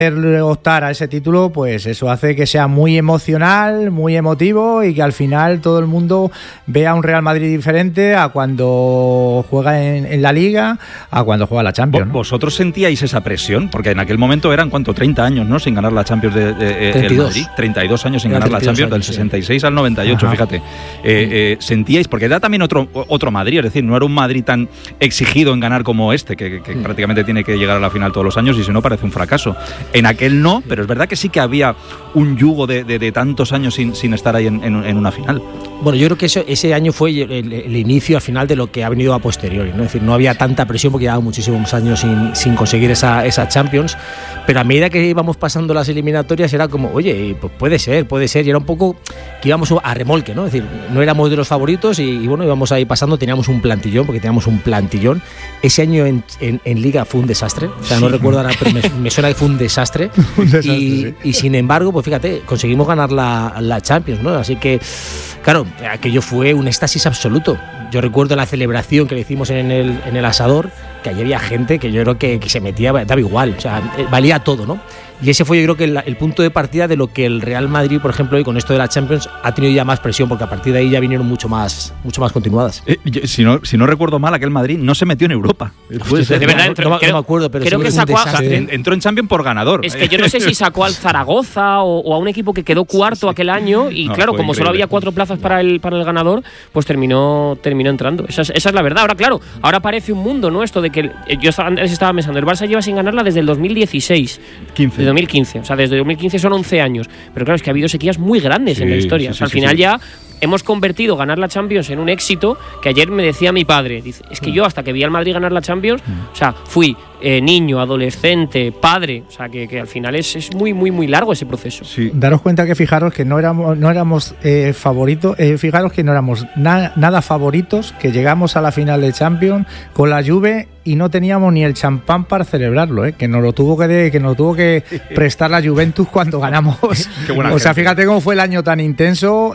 optar a ese título, pues eso hace que sea muy emocional, muy emotivo y que al final todo el mundo vea un Real Madrid diferente a cuando juega en la Liga, a cuando juega la Champions, ¿no? ¿Vosotros sentíais esa presión? Porque en aquel momento eran, ¿cuánto? 30 años, ¿no? Sin ganar la Champions de 32. Madrid. 32 años sin ganar la Champions, del 66 al 98, ajá. Fíjate. ¿Sentíais? Porque era también otro Madrid, es decir, no era un Madrid tan exigido en ganar como este, que prácticamente tiene que llegar a la final todos los años y si no parece un fracaso. En aquel no, pero es verdad que sí que había un yugo de tantos años sin estar ahí en una final. Bueno, yo creo que ese año fue el inicio al final de lo que ha venido a posteriori, ¿no? Es decir, no había tanta presión porque llevaba muchísimos años sin conseguir esa Champions, pero a medida que íbamos pasando las eliminatorias era como, oye, pues puede ser, y era un poco que íbamos a remolque, ¿no? Es decir, no éramos de los favoritos y bueno, íbamos ahí pasando, teníamos un plantillón, Ese año en Liga fue un desastre, o sea, no recuerdo ahora, pero me suena que fue un desastre. Y sin embargo, pues fíjate, conseguimos ganar la Champions, ¿no? Así que, claro, aquello fue un éxtasis absoluto. Yo recuerdo la celebración que le hicimos en el asador, que allí había gente que yo creo que se metía, daba igual, o sea, valía todo, ¿no? Y ese fue, yo creo que el punto de partida de lo que el Real Madrid, por ejemplo, y con esto de la Champions ha tenido ya más presión, porque a partir de ahí ya vinieron mucho más continuadas. Si no recuerdo mal, aquel Madrid no se metió en Europa. Puede ser, de verdad, no me acuerdo, pero creo que sacó entró en Champions por ganador. Es que yo no sé si sacó al Zaragoza o a un equipo que quedó cuarto aquel año y claro, como increíble. Solo había 4 plazas para el ganador, pues terminó entrando. Esa es la verdad. Ahora, claro, ahora parece un mundo, ¿no? Esto de que yo antes estaba pensando, el Barça lleva sin ganarla desde el 2016. 2015, o sea, desde 2015 son 11 años, pero claro, es que ha habido sequías muy grandes en la historia, al final ya hemos convertido ganar la Champions en un éxito que ayer me decía mi padre, dice, es que yo hasta que vi al Madrid ganar la Champions, o sea, fui niño, adolescente, padre, o sea, que al final es muy, muy, muy largo ese proceso. Sí. Daros cuenta que fijaros que no éramos favoritos, fijaros que no éramos nada favoritos, que llegamos a la final de Champions con la Juve y no teníamos ni el champán para celebrarlo, que nos lo tuvo que prestar la Juventus cuando ganamos. O sea, fíjate cómo fue el año tan intenso,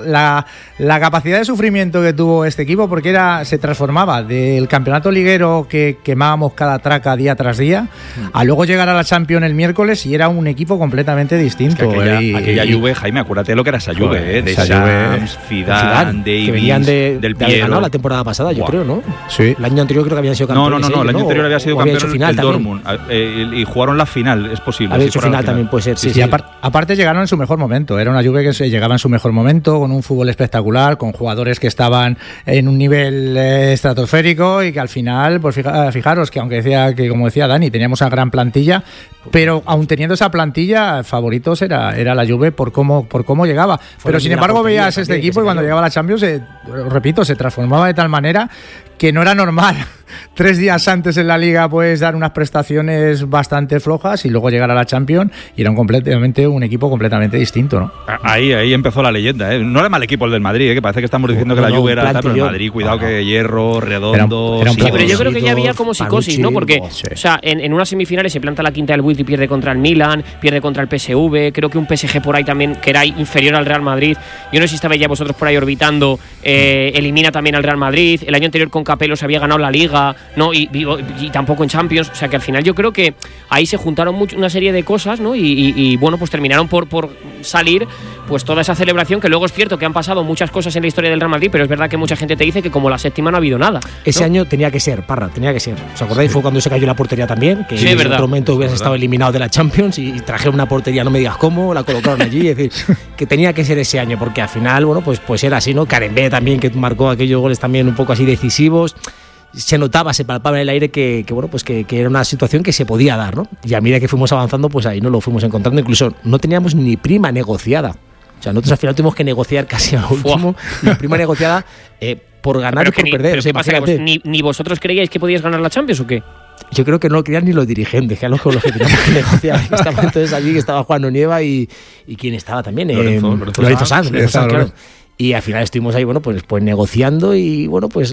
la capacidad de sufrimiento que tuvo este equipo, porque se transformaba del campeonato liguero que quemábamos cada traca día tras día, a luego llegar a la Champions el miércoles y era un equipo completamente distinto. Es que aquella Juve, Jaime, acuérdate de lo que era esa Juve, de Shams, Zidane, Davies, que venían del Piero. Ganado la temporada pasada, yo creo, ¿no? Sí. El año anterior creo que habían sido campeones. No, el año anterior había sido campeón el Dortmund y jugaron la final, es posible. Había hecho final también, puede ser. Sí. Aparte llegaron en su mejor momento, era una Juve que llegaba en su mejor momento, con un fútbol espectacular, con jugadores que estaban en un nivel estratosférico y que al final, pues fijaros que aunque como decía Dani, teníamos una gran plantilla, pero aun teniendo esa plantilla, favoritos era la Juve por cómo llegaba. Pero sin embargo veías este equipo y cuando llegaba a la Champions, repito, se transformaba de tal manera que no era normal 3 días antes en la Liga pues dar unas prestaciones bastante flojas y luego llegar a la Champions y era un equipo completamente distinto, ¿no? Ahí empezó la leyenda, ¿eh? No era mal equipo el del Madrid, que parece que estamos diciendo que la Juve era tal, pero el Madrid, cuidado que Hierro, Redondo... Sí, pero yo creo que ya había como psicosis, ¿no? Porque, o sea, en unas semifinales se planta la quinta del Buit y pierde contra el Milan, pierde contra el PSV, creo que un PSG por ahí también, que era inferior al Real Madrid. Yo no sé si estabais ya vosotros por ahí orbitando, elimina también al Real Madrid, el año anterior con Capello se había ganado la Liga, ¿no? Y tampoco en Champions, o sea que al final yo creo que ahí se juntaron una serie de cosas, ¿no? Y bueno, pues terminaron por salir pues toda esa celebración, que luego es cierto que han pasado muchas cosas en la historia del Real Madrid, pero es verdad que mucha gente te dice que como la séptima no ha habido nada, ¿no? Ese año tenía que ser, tenía que ser. ¿Os acordáis? Fue cuando se cayó la portería también, que en otro momento hubieras estado eliminado de la Champions y trajeron una portería, no me digas cómo, la colocaron allí, es decir, que tenía que ser ese año, porque al final, bueno, pues era así, ¿no? Karembé también, que marcó aquellos goles también un poco así decisivos. Se notaba, se palpaba en el aire que bueno, pues que era una situación que se podía dar, ¿no? Y a medida que fuimos avanzando, pues ahí no lo fuimos encontrando. Incluso no teníamos ni prima negociada. O sea, nosotros al final tuvimos que negociar casi a último. La prima negociada por ganar y por perder. O sea, imagínate. ¿Ni vosotros creíais que podíais ganar la Champions o qué? Yo creo que no lo querían ni los dirigentes, que eran los que teníamos que negociar. Estaban entonces allí, que estaba Juan Onieva y ¿quién estaba también? Lorenzo Sanz, claro. Y al final estuvimos ahí, bueno, pues negociando y bueno, pues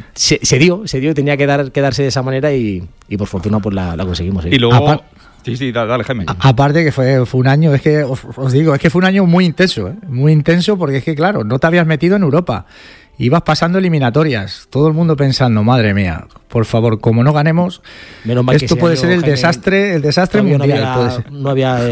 se dio, tenía que darse de esa manera y por fortuna pues la conseguimos. Y luego... Sí, dale, Jaime. Aparte que fue un año, es que os digo, es que fue un año muy intenso porque es que claro, no te habías metido en Europa. ibas pasando eliminatorias, todo el mundo pensando, madre mía, por favor, como no ganemos, esto puede ser el desastre mundial. No había